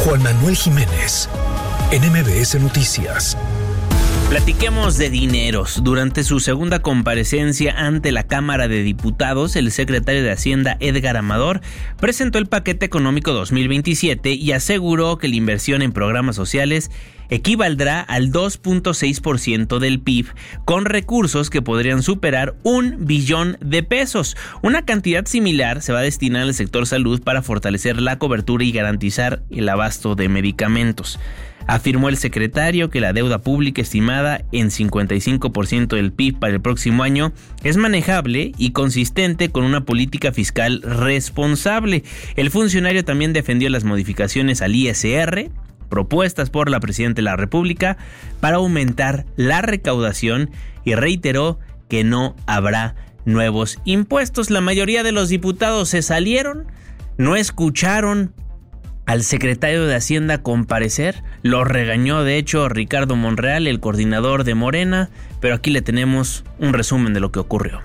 Juan Manuel Jiménez, en MBS Noticias. Platiquemos de dineros. Durante su segunda comparecencia ante la Cámara de Diputados, el secretario de Hacienda, Edgar Amador, presentó el paquete económico 2027 y aseguró que la inversión en programas sociales equivaldrá al 2.6% del PIB, con recursos que podrían superar $1 billón. Una cantidad similar se va a destinar al sector salud para fortalecer la cobertura y garantizar el abasto de medicamentos. Afirmó el secretario que la deuda pública estimada en 55% del PIB para el próximo año es manejable y consistente con una política fiscal responsable. El funcionario también defendió las modificaciones al ISR propuestas por la Presidenta de la República para aumentar la recaudación y reiteró que no habrá nuevos impuestos. La mayoría de los diputados se salieron, no escucharon al secretario de Hacienda comparecer, lo regañó de hecho Ricardo Monreal, el coordinador de Morena, pero aquí le tenemos un resumen de lo que ocurrió.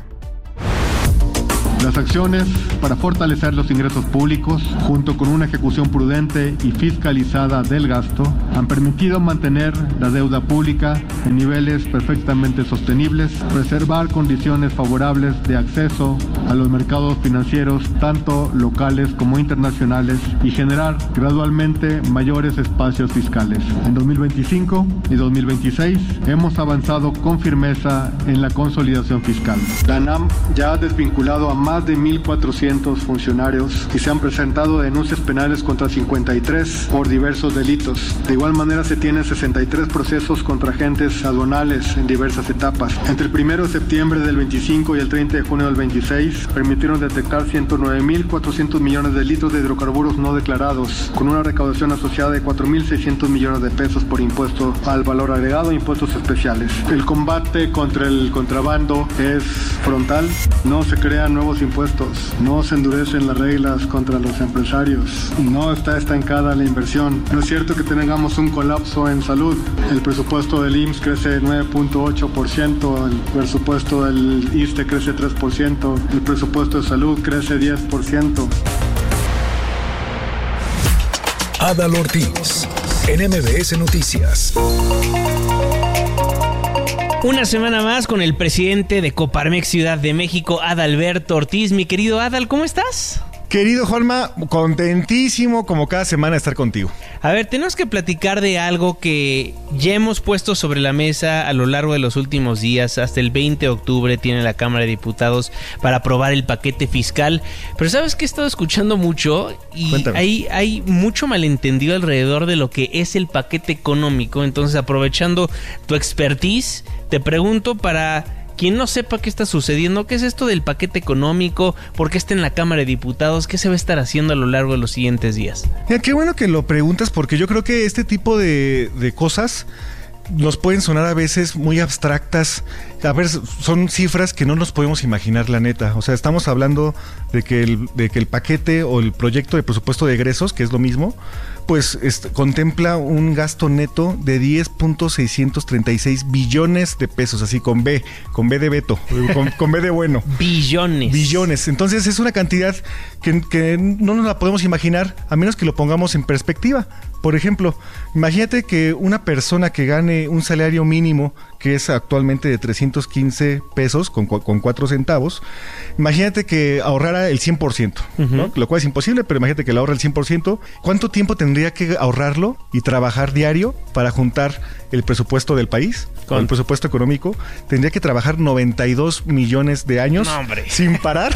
Las acciones para fortalecer los ingresos públicos, junto con una ejecución prudente y fiscalizada del gasto, han permitido mantener la deuda pública en niveles perfectamente sostenibles, preservar condiciones favorables de acceso a los mercados financieros, tanto locales como internacionales, y generar gradualmente mayores espacios fiscales. En 2025 y 2026 hemos avanzado con firmeza en la consolidación fiscal. La ANAM ya ha desvinculado a más de 1,400 funcionarios y se han presentado denuncias penales contra 53 por diversos delitos. De igual manera se tienen 63 procesos contra agentes aduanales en diversas etapas. Entre el 1 de septiembre del 25 y el 30 de junio del 26 permitieron detectar 109.400 millones de litros de hidrocarburos no declarados, con una recaudación asociada de 4.600 millones de pesos por impuesto al valor agregado e impuestos especiales. El combate contra el contrabando es frontal. No se crean nuevos impuestos, no se endurecen las reglas contra los empresarios, no está estancada la inversión. No es cierto que tengamos un colapso en salud. El presupuesto del IMSS crece 9.8%, el presupuesto del ISSSTE crece 3%, el presupuesto de salud crece 10%. Adal Ortiz, en MBS Noticias. Una semana más con el presidente de Coparmex Ciudad de México, Adalberto Ortiz. Mi querido Adal, ¿cómo estás? Querido Juanma, contentísimo como cada semana de estar contigo. A ver, tenemos que platicar de algo que ya hemos puesto sobre la mesa a lo largo de los últimos días. Hasta el 20 de octubre tiene la Cámara de Diputados para aprobar el paquete fiscal. Pero ¿sabes qué? He estado escuchando mucho y hay mucho malentendido alrededor de lo que es el paquete económico. Entonces, aprovechando tu expertise, te pregunto para quien no sepa qué está sucediendo, ¿qué es esto del paquete económico? ¿Por qué está en la Cámara de Diputados? ¿Qué se va a estar haciendo a lo largo de los siguientes días? Mira, qué bueno que lo preguntas, porque yo creo que este tipo de cosas nos pueden sonar a veces muy abstractas. A ver, son cifras que no nos podemos imaginar, la neta. O sea, estamos hablando de que el paquete o el proyecto de presupuesto de egresos, que es lo mismo, pues contempla un gasto neto de 10.636 billones de pesos, así con B de Beto, con B de bueno. Billones. Entonces es una cantidad que no nos la podemos imaginar, a menos que lo pongamos en perspectiva. Por ejemplo, imagínate que una persona que gane un salario mínimo, que es actualmente de 315 pesos con 4 centavos, imagínate que ahorrara el 100%, ¿no? Lo cual es imposible, pero imagínate que le ahorra el 100%. ¿Cuánto tiempo tendría que ahorrarlo y trabajar diario para juntar el presupuesto del país? Con el presupuesto económico, tendría que trabajar 92 millones de años sin parar.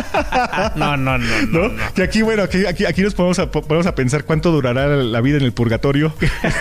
No. Que aquí, bueno, aquí nos ponemos a pensar cuánto durará la vida en el purgatorio.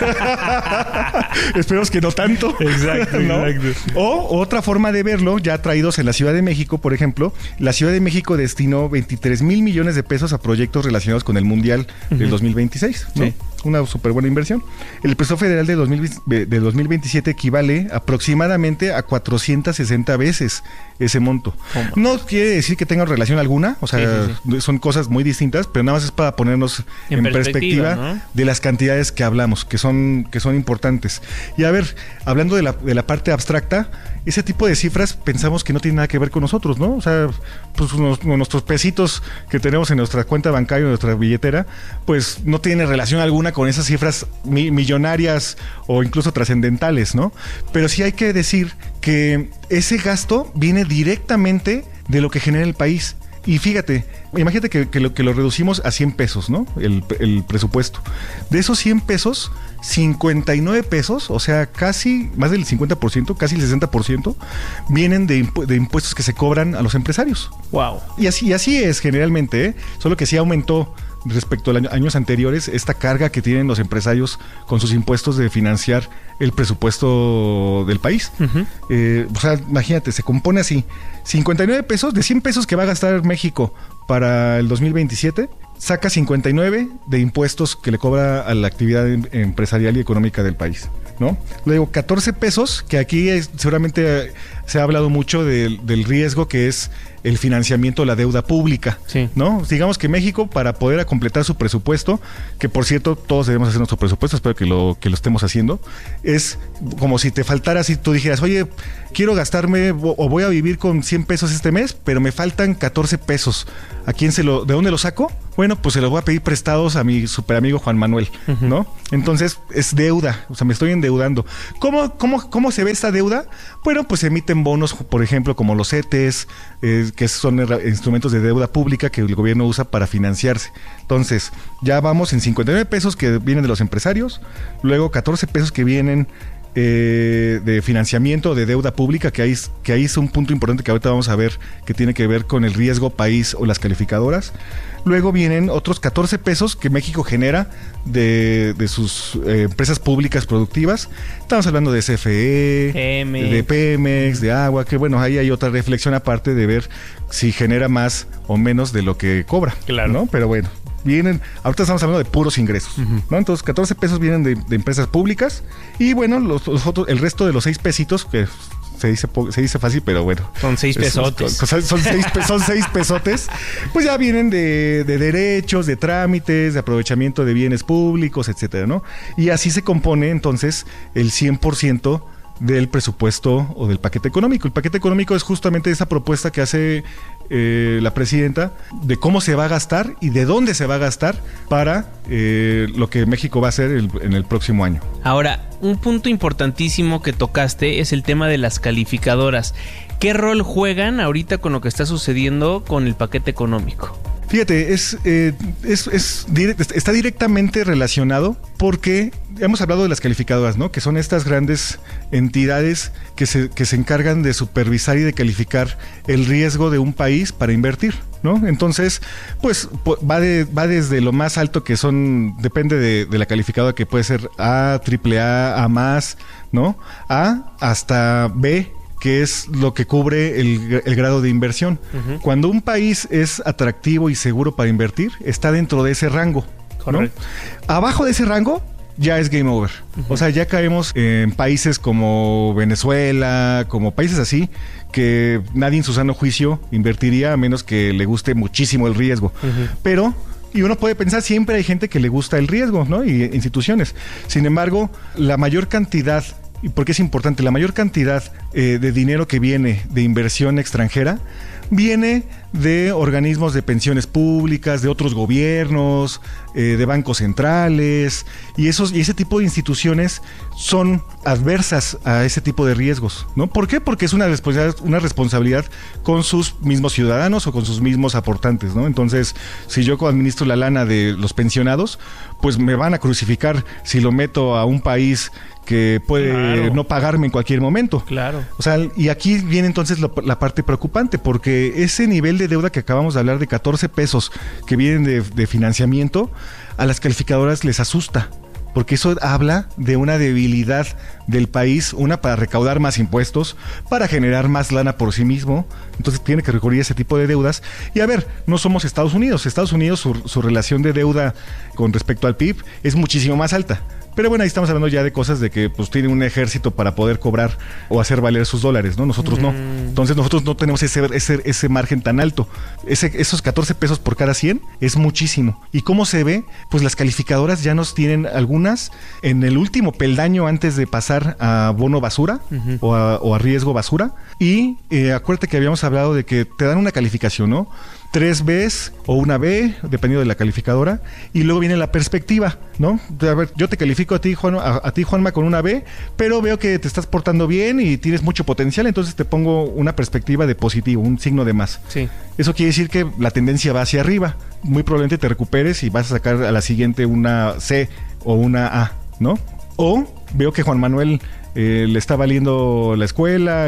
Esperemos que no tanto. Exacto. O otra forma de verlo, ya traídos en la Ciudad de México, por ejemplo, la Ciudad de México destinó 23,000 millones de pesos a proyectos relacionados con el Mundial del 2026, ¿no? Sí. Una súper buena inversión. El presupuesto federal de 2027 equivale aproximadamente a 460 veces ese monto. ¿Cómo? No quiere decir que tenga relación alguna, o sea, son cosas muy distintas, pero nada más es para ponernos en perspectiva, ¿no? De las cantidades que hablamos, que son importantes. Y a ver, hablando de la parte abstracta, ese tipo de cifras pensamos que no tiene nada que ver con nosotros, ¿no? O sea, pues nuestros pesitos que tenemos en nuestra cuenta bancaria, en nuestra billetera, pues no tiene relación alguna obsesiona con esas cifras millonarias o incluso trascendentales, ¿no? Pero sí hay que decir que ese gasto viene directamente de lo que genera el país. Y fíjate, imagínate que lo reducimos a 100 pesos, ¿no? El presupuesto. De esos 100 pesos, 59 pesos, o sea, casi más del 50%, casi el 60%, vienen de impuestos que se cobran a los empresarios. Wow. Y así es generalmente, ¿eh? Solo que sí aumentó respecto a años anteriores esta carga que tienen los empresarios con sus impuestos de financiar el presupuesto del país. O sea, imagínate, se compone así: 59 pesos, de 100 pesos que va a gastar México para el 2027, saca 59 de impuestos que le cobra a la actividad empresarial y económica del país, ¿no? Luego 14 pesos, que aquí seguramente se ha hablado mucho del riesgo que es el financiamiento de la deuda pública, sí, ¿no? Digamos que México, para poder completar su presupuesto, que por cierto todos debemos hacer nuestro presupuesto, espero que lo estemos haciendo, es como si te faltara, si tú dijeras, oye, quiero gastarme o voy a vivir con 100 pesos este mes, pero me faltan 14 pesos. ¿De dónde lo saco? Bueno, pues se los voy a pedir prestados a mi super amigo Juan Manuel, ¿no? Entonces es deuda, o sea, me estoy endeudando. ¿Cómo se ve esta deuda? Bueno, pues se emiten bonos, por ejemplo, como los CETES, que son instrumentos de deuda pública que el gobierno usa para financiarse. Entonces, ya vamos en 59 pesos que vienen de los empresarios, luego 14 pesos que vienen de financiamiento de deuda pública, que ahí es un punto importante que ahorita vamos a ver, que tiene que ver con el riesgo país o las calificadoras. Luego vienen otros 14 pesos que México genera de sus empresas públicas productivas. Estamos hablando de CFE, de Pemex, de Agua, que bueno, ahí hay otra reflexión aparte de ver si genera más o menos de lo que cobra, claro, ¿no? Pero bueno, ahorita estamos hablando de puros ingresos, ¿no? Entonces 14 pesos vienen de empresas públicas y bueno, los otros, el resto de los 6 pesitos, que se dice fácil, pero bueno, son 6 pesotes. Son 6 pesotes, pues ya vienen de derechos, de trámites, de aprovechamiento de bienes públicos, etcétera, ¿no? Y así se compone entonces el 100% del presupuesto o del paquete económico. El paquete económico es justamente esa propuesta que hace la presidenta de cómo se va a gastar y de dónde se va a gastar para lo que México va a hacer en el próximo año. Ahora, un punto importantísimo que tocaste es el tema de las calificadoras. ¿Qué rol juegan ahorita con lo que está sucediendo con el paquete económico? Fíjate, está directamente relacionado porque hemos hablado de las calificadoras, ¿no? Que son estas grandes entidades que se encargan de supervisar y de calificar el riesgo de un país para invertir, ¿no? Entonces, pues va desde lo más alto, que depende de la calificadora, que puede ser A, AAA, A+, ¿no? A hasta B, que es lo que cubre el grado de inversión. Cuando un país es atractivo y seguro para invertir, está dentro de ese rango, ¿no? Correcto. Abajo de ese rango ya es game over. O sea, ya caemos en países como Venezuela, como países así, que nadie en su sano juicio invertiría a menos que le guste muchísimo el riesgo. Pero... y uno puede pensar, siempre hay gente que le gusta el riesgo, ¿no? Y instituciones. Sin embargo, la mayor cantidad, y porque es importante, la mayor cantidad de dinero que viene de inversión extranjera viene de organismos de pensiones públicas, de otros gobiernos, de bancos centrales, y ese tipo de instituciones son adversas a ese tipo de riesgos, ¿no? ¿Por qué? Porque es una responsabilidad con sus mismos ciudadanos o con sus mismos aportantes, ¿no? Entonces, si yo administro la lana de los pensionados, pues me van a crucificar si lo meto a un país que puede no pagarme en cualquier momento. Claro. O sea, y aquí viene entonces la parte preocupante, porque ese nivel de deuda que acabamos de hablar de 14 pesos que vienen de financiamiento, a las calificadoras les asusta, porque eso habla de una debilidad del país, para recaudar más impuestos, para generar más lana por sí mismo. Entonces tiene que recurrir a ese tipo de deudas. Y a ver, no somos Estados Unidos. Estados Unidos, su relación de deuda con respecto al PIB es muchísimo más alta. Pero bueno, ahí estamos hablando ya de cosas de que pues tienen un ejército para poder cobrar o hacer valer sus dólares, ¿no? Nosotros no. Entonces nosotros no tenemos ese margen tan alto. Esos 14 pesos por cada 100 es muchísimo. ¿Y cómo se ve? Pues las calificadoras ya nos tienen algunas en el último peldaño antes de pasar a bono basura o a riesgo basura. Y acuérdate que habíamos hablado de que te dan una calificación, ¿no? 3 Bs o una B, dependiendo de la calificadora, y luego viene la perspectiva, ¿no? A ver, yo te califico a ti, Juanma, con una B, pero veo que te estás portando bien y tienes mucho potencial, entonces te pongo una perspectiva de positivo, un signo de más. Sí. Eso quiere decir que la tendencia va hacia arriba. Muy probablemente te recuperes y vas a sacar a la siguiente una C o una A, ¿no? O veo que Juan Manuel le está valiendo la escuela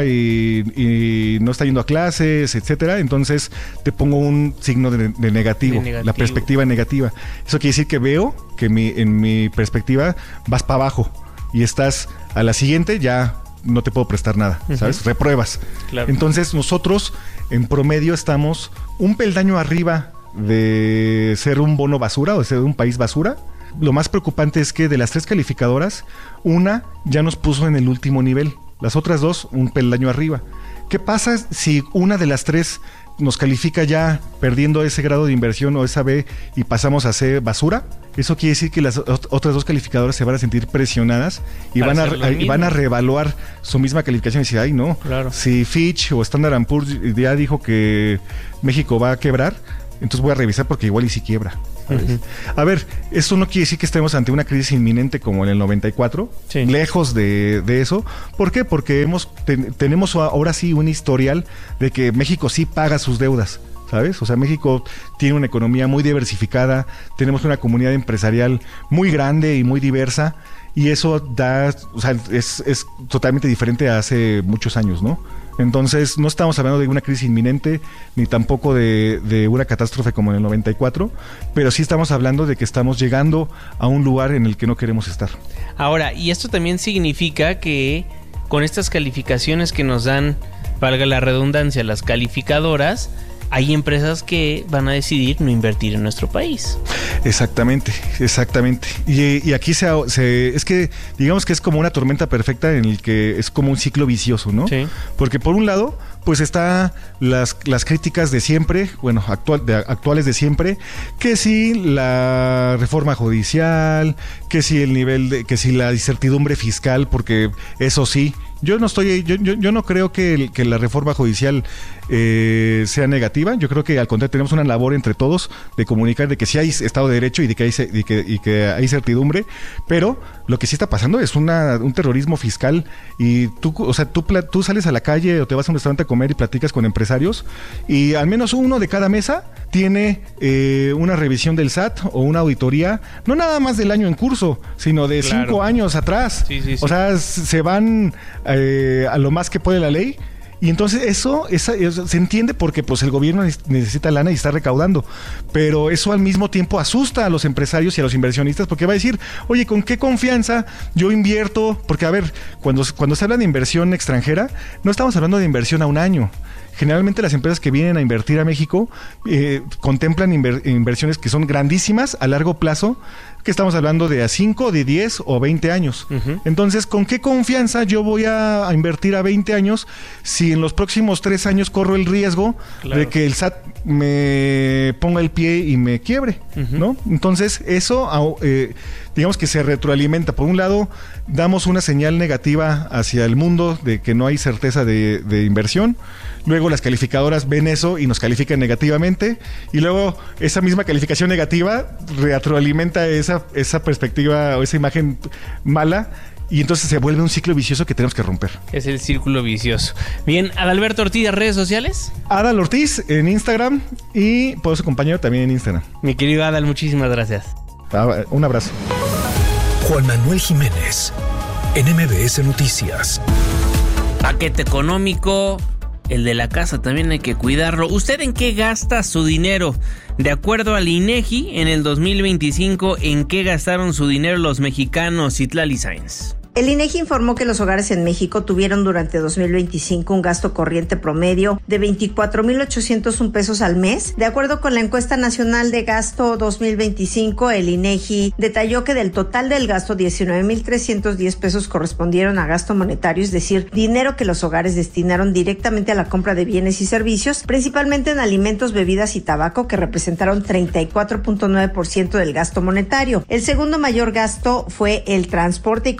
y no está yendo a clases, etcétera, entonces te pongo un signo de negativo, la perspectiva negativa. Eso quiere decir que veo que en mi perspectiva vas para abajo y estás a la siguiente, ya no te puedo prestar nada, ¿sabes? Repruebas. Claro. Entonces nosotros en promedio estamos un peldaño arriba de ser un bono basura o de ser un país basura. Lo más preocupante es que de las 3 calificadoras, una ya nos puso en el último nivel, las otras 2 un peldaño arriba. ¿Qué pasa si una de las 3 nos califica ya perdiendo ese grado de inversión o esa B y pasamos a C basura? Eso quiere decir que las otras 2 calificadoras se van a sentir presionadas y van a reevaluar su misma calificación y decir, ay no, claro. Si Fitch o Standard & Poor's ya dijo que México va a quebrar, entonces voy a revisar porque igual y si quiebra. A ver, eso no quiere decir que estemos ante una crisis inminente como en el 94, sí. Lejos de eso. ¿Por qué? Porque tenemos ahora sí un historial de que México sí paga sus deudas, ¿sabes? O sea, México tiene una economía muy diversificada, tenemos una comunidad empresarial muy grande y muy diversa, y eso o sea, es totalmente diferente a hace muchos años, ¿no? Entonces no estamos hablando de una crisis inminente ni tampoco de una catástrofe como en el 94, pero sí estamos hablando de que estamos llegando a un lugar en el que no queremos estar. Ahora, y esto también significa que con estas calificaciones que nos dan, valga la redundancia, las calificadoras, hay empresas que van a decidir no invertir en nuestro país. Exactamente. Y aquí es que digamos que es como una tormenta perfecta en el que es como un ciclo vicioso, ¿no? Sí. Porque por un lado, pues está las críticas de siempre, bueno, actuales de siempre, que si la reforma judicial, que si que si la incertidumbre fiscal, porque eso sí. Yo no creo que la reforma judicial sea negativa. Yo creo que al contrario tenemos una labor entre todos de comunicar de que sí hay Estado de Derecho y de que hay certidumbre, pero lo que sí está pasando es un terrorismo fiscal y tú sales a la calle o te vas a un restaurante a comer y platicas con empresarios y al menos uno de cada mesa tiene una revisión del SAT o una auditoría, no nada más del año en curso, sino de 5 años atrás. Sí. O sea, se van a lo más que puede la ley. Y entonces eso se entiende porque pues el gobierno necesita lana y está recaudando, pero eso al mismo tiempo asusta a los empresarios y a los inversionistas porque va a decir, oye, ¿con qué confianza yo invierto? Porque a ver, cuando se habla de inversión extranjera, no estamos hablando de inversión a un año. Generalmente las empresas que vienen a invertir a México contemplan inversiones que son grandísimas a largo plazo, que estamos hablando de a 5, de 10 o 20 años. Uh-huh. Entonces, ¿con qué confianza yo voy a invertir a 20 años si en los próximos 3 años corro el riesgo de que el SAT me ponga el pie y me quiebre? Uh-huh. ¿No? Entonces, eso digamos que se retroalimenta. Por un lado, damos una señal negativa hacia el mundo de que no hay certeza de inversión. Luego las calificadoras ven eso y nos califican negativamente. Y luego esa misma calificación negativa retroalimenta esa perspectiva o esa imagen mala. Y entonces se vuelve un ciclo vicioso que tenemos que romper. Es el círculo vicioso. Bien, Adalberto Ortiz, ¿redes sociales? Adal Ortiz en Instagram y Poderoso Compañero también en Instagram. Mi querido Adal, muchísimas gracias. Un abrazo. Juan Manuel Jiménez, en MBS Noticias. Paquete económico, el de la casa también hay que cuidarlo. ¿Usted en qué gasta su dinero? De acuerdo al INEGI, en el 2025, ¿en qué gastaron su dinero los mexicanos? Citlali Sáenz. El INEGI informó que los hogares en México tuvieron durante 2025 un gasto corriente promedio de 24,801 pesos al mes. De acuerdo con la encuesta nacional de gasto 2025, el INEGI detalló que del total del gasto, 19,310 pesos correspondieron a gasto monetario, es decir, dinero que los hogares destinaron directamente a la compra de bienes y servicios, principalmente en alimentos, bebidas y tabaco, que representaron 34,9% del gasto monetario. El segundo mayor gasto fue el transporte y comunicación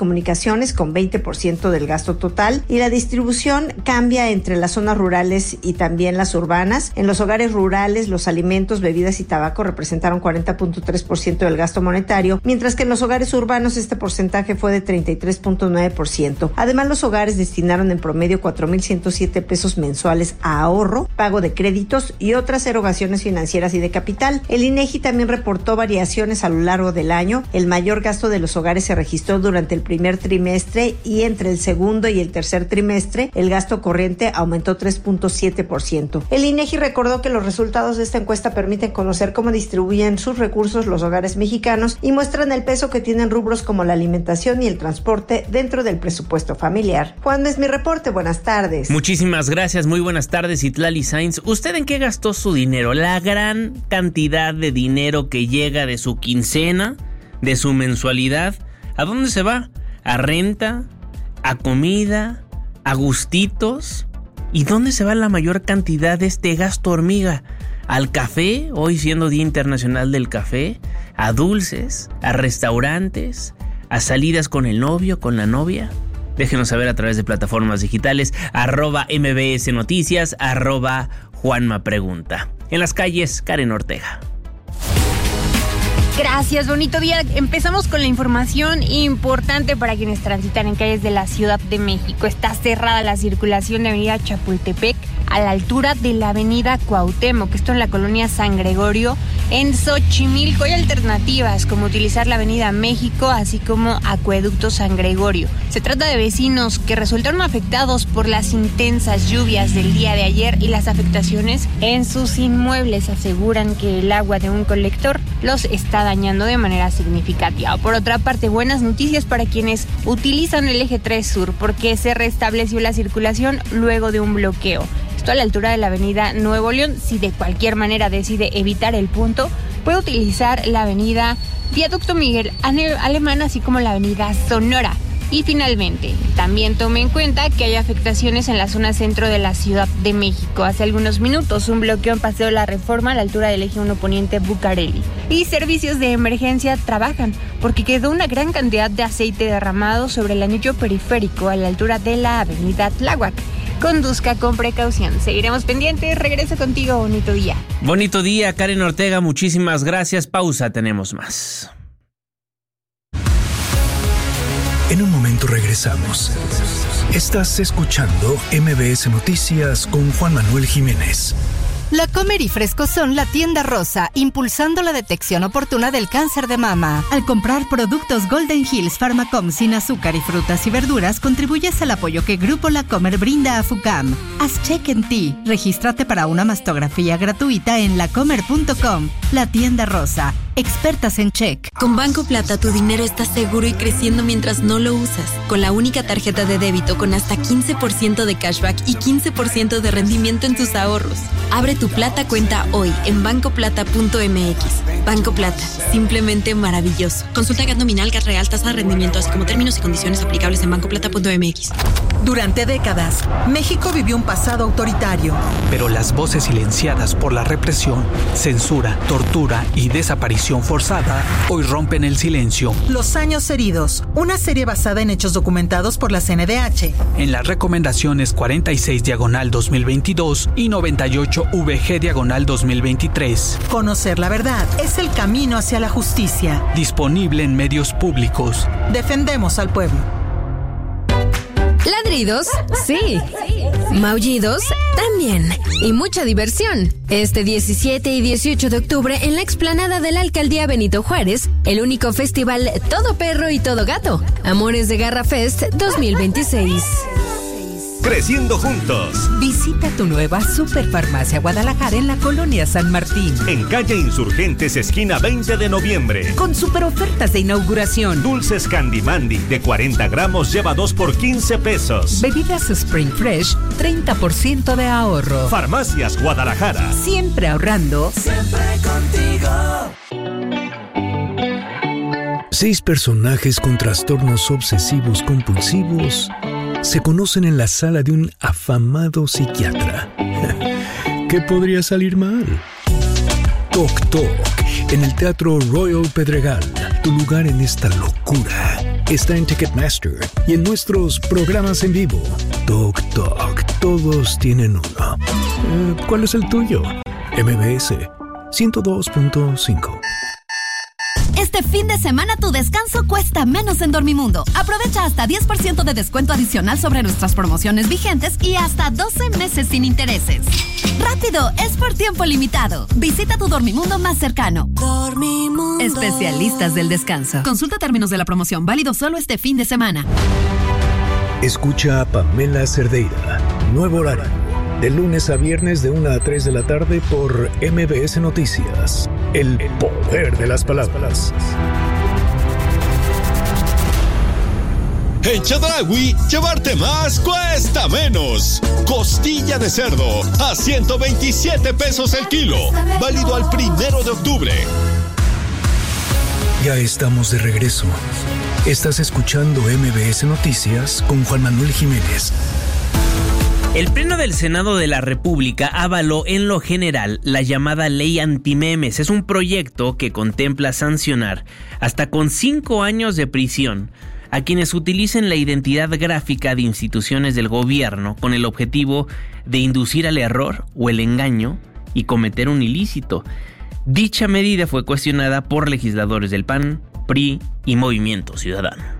habitaciones con 20% del gasto total, y la distribución cambia entre las zonas rurales y también las urbanas. En los hogares rurales, los alimentos, bebidas y tabaco representaron 40.3% del gasto monetario, mientras que en los hogares urbanos este porcentaje fue de 33.9%. Además, los hogares destinaron en promedio 4,107 pesos mensuales a ahorro, pago de créditos y otras erogaciones financieras y de capital. El INEGI también reportó variaciones a lo largo del año. El mayor gasto de los hogares se registró durante el primer trimestre, y entre el segundo y el tercer trimestre el gasto corriente aumentó 3.7%. El INEGI recordó que los resultados de esta encuesta permiten conocer cómo distribuyen sus recursos los hogares mexicanos y muestran el peso que tienen rubros como la alimentación y el transporte dentro del presupuesto familiar. Juan, es mi reporte. Buenas tardes. Muchísimas gracias. Muy buenas tardes, Itlali Sainz. ¿Usted en qué gastó su dinero? La gran cantidad de dinero que llega de su quincena, de su mensualidad, ¿a dónde se va? ¿A renta? ¿A comida? ¿A gustitos? ¿Y dónde se va la mayor cantidad de este gasto hormiga? ¿Al café, hoy siendo Día Internacional del Café? ¿A dulces? ¿A restaurantes? ¿A salidas con el novio, con la novia? Déjenos saber a través de plataformas digitales, @MBS Noticias, @Juanma Pregunta. En las calles, Karen Ortega. Gracias, bonito día. Empezamos con la información importante para quienes transitan en calles de la Ciudad de México. Está cerrada la circulación de avenida Chapultepec a la altura de la avenida Cuauhtémoc, esto en la colonia San Gregorio, en Xochimilco. Hay alternativas como utilizar la avenida México, así como Acueducto San Gregorio. Se trata de vecinos que resultaron afectados por las intensas lluvias del día de ayer y las afectaciones en sus inmuebles. Aseguran que el agua de un colector los está dañando de manera significativa. Por otra parte, buenas noticias para quienes utilizan el eje 3 Sur, porque se restableció la circulación luego de un bloqueo. Esto a la altura de la avenida Nuevo León. Si de cualquier manera decide evitar el punto, puede utilizar la avenida Viaducto Miguel Alemán, así como la avenida Sonora. Y finalmente, también tome en cuenta que hay afectaciones en la zona centro de la Ciudad de México. Hace algunos minutos, un bloqueo en Paseo La Reforma a la altura del eje 1 Poniente Bucareli. Y servicios de emergencia trabajan porque quedó una gran cantidad de aceite derramado sobre el anillo periférico a la altura de la avenida Tláhuac. Conduzca con precaución. Seguiremos pendientes. Regreso contigo. Bonito día. Bonito día, Karen Ortega. Muchísimas gracias. Pausa, tenemos más. En un momento regresamos. Estás escuchando MBS Noticias con Juan Manuel Jiménez. La Comer y Fresco son la tienda rosa, impulsando la detección oportuna del cáncer de mama. Al comprar productos Golden Hills Pharmacom sin azúcar y frutas y verduras, contribuyes al apoyo que Grupo La Comer brinda a FUCAM. Haz check en ti. Regístrate para una mastografía gratuita en lacomer.com. La tienda rosa. Expertas en check. Con Banco Plata tu dinero está seguro y creciendo mientras no lo usas. Con la única tarjeta de débito con hasta 15% de cashback y 15% de rendimiento en tus ahorros. Abre tu Plata cuenta hoy en bancoplata.mx. Banco Plata, simplemente maravilloso. Consulta GAT nominal, GAT real, tasa de rendimiento, así como términos y condiciones aplicables en bancoplata.mx. Durante décadas, México vivió un pasado autoritario. Pero las voces silenciadas por la represión, censura, tortura y desaparición forzada hoy rompen el silencio. Los años heridos, una serie basada en hechos documentados por la CNDH. En las recomendaciones 46/2022 y 98/VG/2023. Conocer la verdad es el camino hacia la justicia. Disponible en medios públicos. Defendemos al pueblo. Ladridos, sí. Maullidos, también. Y mucha diversión. Este 17 y 18 de octubre en la explanada de la Alcaldía Benito Juárez, el único festival Todo Perro y Todo Gato. Amores de Garra Fest 2026. Creciendo juntos. Visita tu nueva Superfarmacia Guadalajara en la colonia San Martín. En calle Insurgentes, esquina 20 de noviembre. Con super ofertas de inauguración. Dulces Candy Mandy de 40 gramos lleva 2 por 15 pesos. Bebidas Spring Fresh, 30% de ahorro. Farmacias Guadalajara. Siempre ahorrando. Siempre contigo. 6 personajes con trastornos obsesivos compulsivos se conocen en la sala de un afamado psiquiatra. ¿Qué podría salir mal? Toc Toc, en el Teatro Royal Pedregal, tu lugar en esta locura. está en Ticketmaster y en nuestros programas en vivo. Toc Toc, todos tienen uno. ¿Cuál es el tuyo? MBS 102.5. Este fin de semana tu descanso cuesta menos en Dormimundo. Aprovecha hasta 10% de descuento adicional sobre nuestras promociones vigentes y hasta 12 meses sin intereses. ¡Rápido! Es por tiempo limitado. Visita tu Dormimundo más cercano. Dormimundo. Especialistas del descanso. Consulta términos de la promoción. Válido solo este fin de semana. Escucha a Pamela Cerdeira. Nuevo horario. De lunes a viernes de 1 a 3 de la tarde por MBS Noticias. El poder de las palabras. En Chedraui, llevarte más cuesta menos. Costilla de cerdo a 127 pesos el kilo. Válido al 1 de octubre. Ya estamos de regreso. Estás escuchando MBS Noticias con Juan Manuel Jiménez. El Pleno del Senado de la República avaló en lo general la llamada Ley Antimemes. Es un proyecto que contempla sancionar hasta con 5 años de prisión a quienes utilicen la identidad gráfica de instituciones del gobierno con el objetivo de inducir al error o el engaño y cometer un ilícito. Dicha medida fue cuestionada por legisladores del PAN, PRI y Movimiento Ciudadano.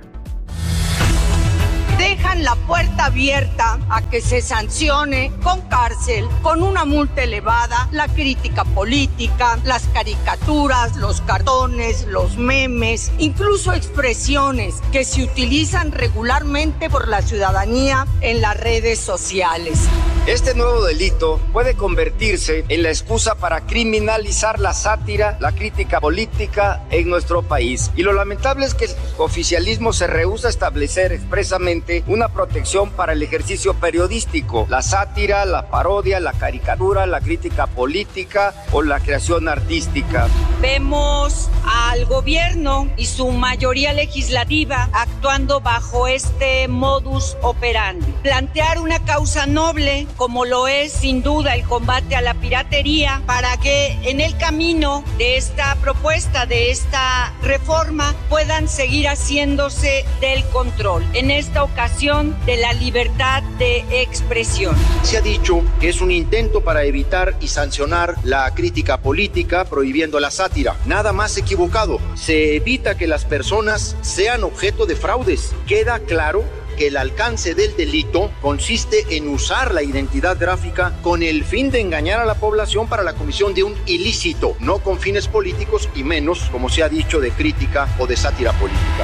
Dejan la puerta abierta a que se sancione con cárcel, con una multa elevada, la crítica política, las caricaturas, los cartones, los memes, incluso expresiones que se utilizan regularmente por la ciudadanía en las redes sociales. Este nuevo delito puede convertirse en la excusa para criminalizar la sátira, la crítica política en nuestro país. Y lo lamentable es que el oficialismo se rehúsa a establecer expresamente una protección para el ejercicio periodístico, la sátira, la parodia, la caricatura, la crítica política o la creación artística. Vemos al gobierno y su mayoría legislativa actuando bajo este modus operandi. Plantear una causa noble, como lo es sin duda el combate a la piratería, para que en el camino de esta propuesta, de esta reforma, puedan seguir haciéndose del control. En esta ocasión, de la libertad de expresión. Se ha dicho que es un intento para evitar y sancionar la crítica política, prohibiendo la sátira. Nada más equivocado. Se evita que las personas sean objeto de fraudes. Queda claro que el alcance del delito consiste en usar la identidad gráfica con el fin de engañar a la población para la comisión de un ilícito, no con fines políticos y menos, como se ha dicho, de crítica o de sátira política.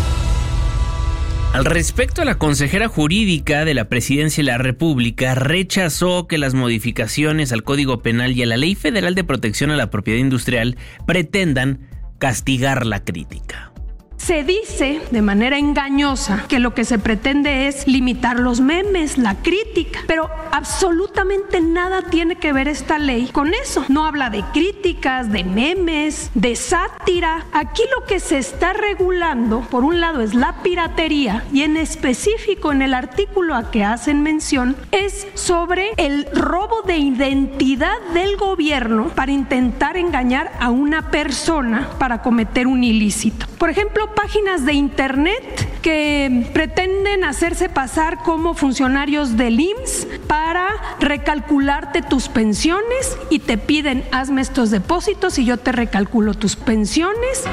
Al respecto, la consejera jurídica de la Presidencia de la República rechazó que las modificaciones al Código Penal y a la Ley Federal de Protección a la Propiedad Industrial pretendan castigar la crítica. Se dice de manera engañosa que lo que se pretende es limitar los memes, la crítica, pero absolutamente nada tiene que ver esta ley con eso. No habla de críticas, de memes, de sátira. Aquí lo que se está regulando, por un lado, es la piratería y en específico en el artículo a que hacen mención es sobre el robo de identidad del gobierno para intentar engañar a una persona para cometer un ilícito. Por ejemplo, páginas de internet que pretenden hacerse pasar como funcionarios del IMSS para recalcularte tus pensiones y te piden hazme estos depósitos y yo te recalculo tus pensiones.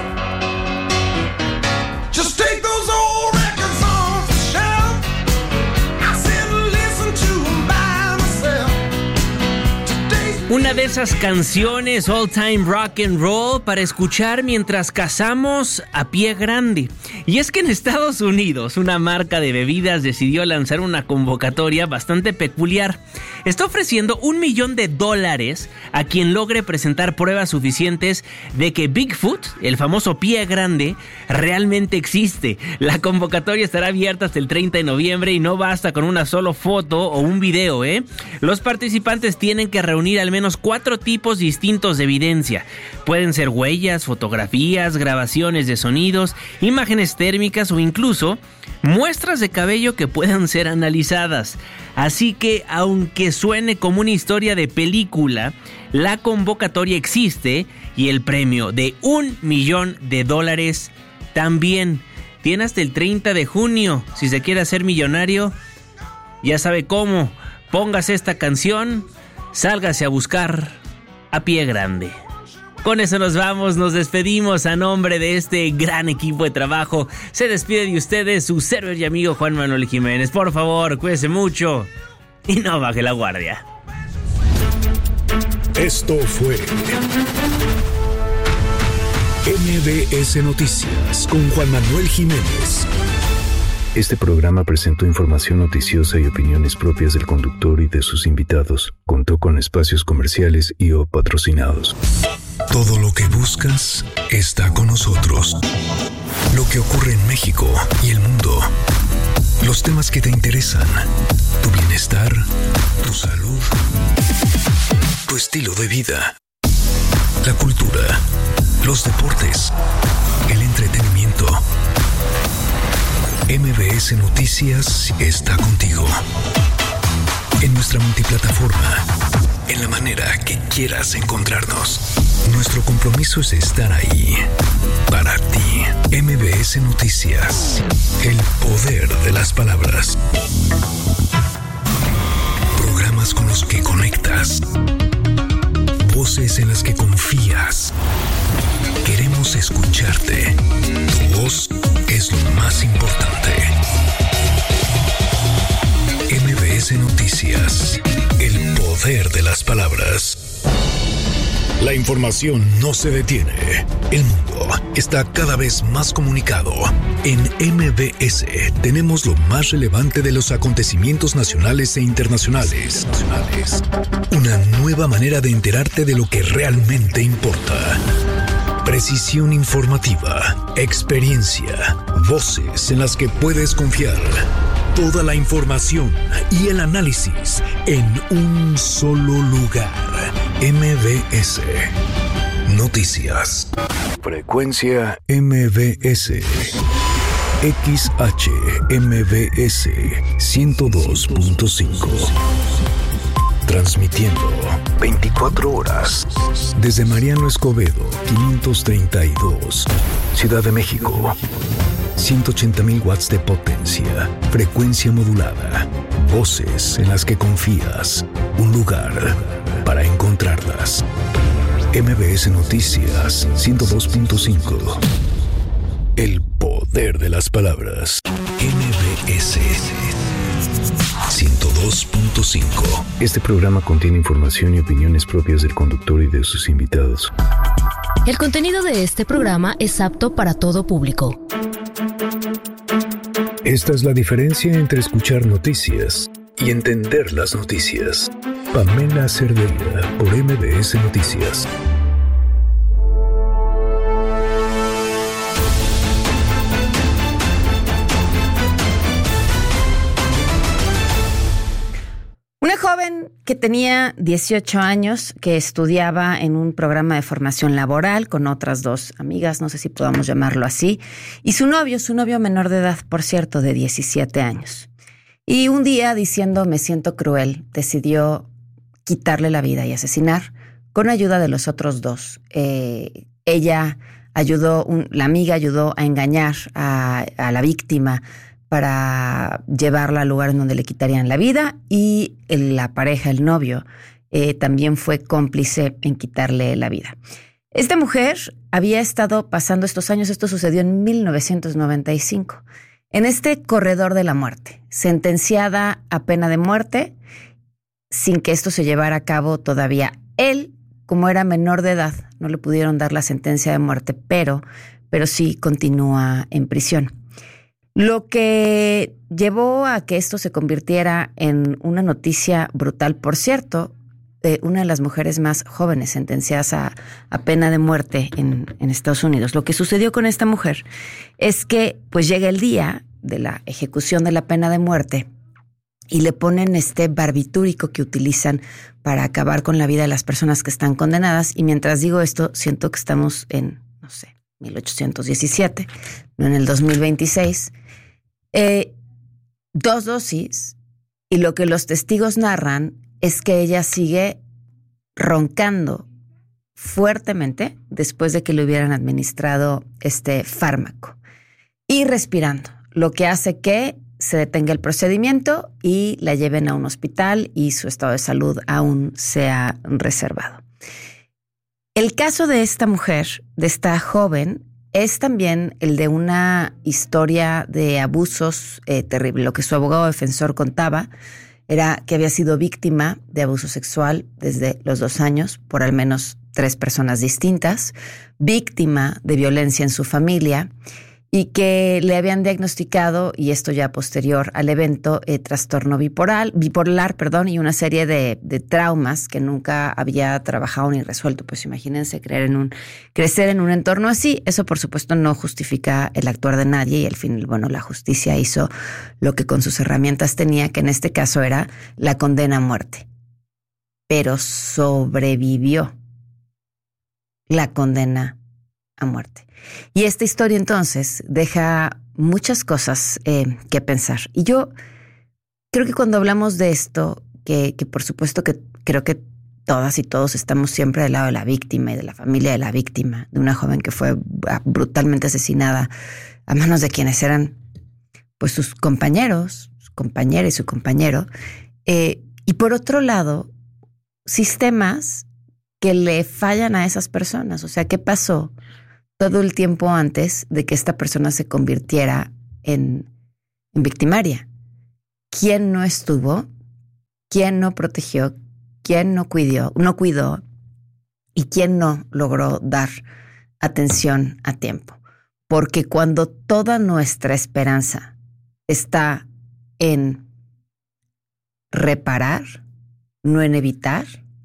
Just take those old records off the shelf. I said listen to them by myself. Una de esas canciones all time rock and roll para escuchar mientras cazamos a pie grande. Y es que en Estados Unidos una marca de bebidas decidió lanzar una convocatoria bastante peculiar. Está ofreciendo $1 millón a quien logre presentar pruebas suficientes de que Bigfoot, el famoso pie grande, realmente existe. La convocatoria estará abierta hasta el 30 de noviembre y no basta con una sola foto o un video, Los participantes tienen que reunir al menos 4 tipos distintos de evidencia. Pueden ser huellas, fotografías, grabaciones de sonidos, imágenes térmicas o incluso muestras de cabello que puedan ser analizadas. Así que, aunque suene como una historia de película, la convocatoria existe y el premio de $1 millón también. tiene hasta el 30 de junio. Si se quiere hacer millonario, ya sabe cómo. Póngase esta canción, sálgase a buscar a pie grande. Con eso nos vamos, nos despedimos a nombre de este gran equipo de trabajo. Se despide de ustedes su servidor y amigo Juan Manuel Jiménez. Por favor, cuídese mucho y no baje la guardia. Esto fue MBS Noticias con Juan Manuel Jiménez. Este programa presentó información noticiosa y opiniones propias del conductor y de sus invitados. Contó con espacios comerciales y o patrocinados. Todo lo que buscas está con nosotros. Lo que ocurre en México y el mundo. Los temas que te interesan. Tu bienestar, tu salud, tu estilo de vida. La cultura, los deportes, el entretenimiento. MBS Noticias está contigo. En nuestra multiplataforma, en la manera que quieras encontrarnos. Nuestro compromiso es estar ahí, para ti. MBS Noticias, el poder de las palabras. Programas con los que conectas. Voces en las que confías. Queremos escucharte. Tu voz es lo más importante. MBS Noticias, el poder de las palabras. La información no se detiene. El mundo está cada vez más comunicado. En MBS tenemos lo más relevante de los acontecimientos nacionales e internacionales. Una nueva manera de enterarte de lo que realmente importa. Precisión informativa, experiencia, voces en las que puedes confiar. Toda la información y el análisis en un solo lugar. MBS Noticias. Frecuencia MBS. XHMBS 102.5. Transmitiendo 24 horas desde Mariano Escobedo 532, Ciudad de México. 180,000 watts de potencia, frecuencia modulada, voces en las que confías, un lugar para encontrarlas. MBS Noticias 102.5. El poder de las palabras. MBS 102.5. Este programa contiene información y opiniones propias del conductor y de sus invitados. El contenido de este programa es apto para todo público. Esta es la diferencia entre escuchar noticias y entender las noticias. Pamela Cerdeira, por MBS Noticias. Una joven que tenía 18 años, que estudiaba en un programa de formación laboral con otras dos amigas, no sé si podamos llamarlo así, y su novio menor de edad, por cierto, de 17 años. Y un día, diciendo me siento cruel, decidió quitarle la vida y asesinar con ayuda de los otros dos. Ella ayudó, la amiga ayudó a engañar a la víctima para llevarla al lugar en donde le quitarían la vida, y la pareja, el novio, también fue cómplice en quitarle la vida. Esta mujer había estado pasando estos años, esto sucedió en 1995, en este corredor de la muerte, sentenciada a pena de muerte, sin que esto se llevara a cabo todavía. Él, como era menor de edad, no le pudieron dar la sentencia de muerte, pero sí continúa en prisión. Lo que llevó a que esto se convirtiera en una noticia brutal, por cierto, una de las mujeres más jóvenes sentenciadas a pena de muerte en Estados Unidos. Lo que sucedió con esta mujer es que pues llega el día de la ejecución de la pena de muerte y le ponen este barbitúrico que utilizan para acabar con la vida de las personas que están condenadas. Y mientras digo esto, siento que estamos en, 1817, no en el 2026. 2 dosis, y lo que los testigos narran es que ella sigue roncando fuertemente después de que le hubieran administrado este fármaco. y respirando, lo que hace que se detenga el procedimiento y la lleven a un hospital y su estado de salud aún sea reservado. El caso de esta mujer, de esta joven, es también el de una historia de abusos terrible. Lo que su abogado defensor contaba era que había sido víctima de abuso sexual desde los 2 años por al menos 3 personas distintas, víctima de violencia en su familia y que le habían diagnosticado, y esto ya posterior al evento, trastorno bipolar, y una serie de traumas que nunca había trabajado ni resuelto. Pues imagínense crecer en un entorno así. Eso, por supuesto, no justifica el actuar de nadie y al fin, la justicia hizo lo que con sus herramientas tenía, que en este caso era la condena a muerte. Pero sobrevivió la condena a muerte. Y esta historia entonces deja muchas cosas que pensar. Y yo creo que cuando hablamos de esto, que por supuesto que creo que todas y todos estamos siempre del lado de la víctima y de la familia de la víctima, de una joven que fue brutalmente asesinada a manos de quienes eran pues sus compañeros, su compañera y su compañero. Y por otro lado, sistemas que le fallan a esas personas. O sea, ¿qué pasó todo el tiempo antes de que esta persona se convirtiera en victimaria? ¿Quién no estuvo? ¿Quién no protegió? ¿Quién no cuidó? ¿Y quién no logró dar atención a tiempo? Porque cuando toda nuestra esperanza está en reparar, no en evitar,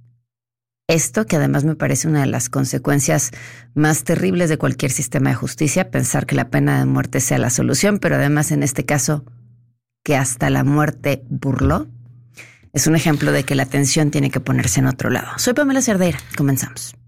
esto, que además me parece una de las consecuencias más terribles de cualquier sistema de justicia, pensar que la pena de muerte sea la solución, pero además en este caso que hasta la muerte burló, es un ejemplo de que la atención tiene que ponerse en otro lado. Soy Pamela Cerdeira, comenzamos.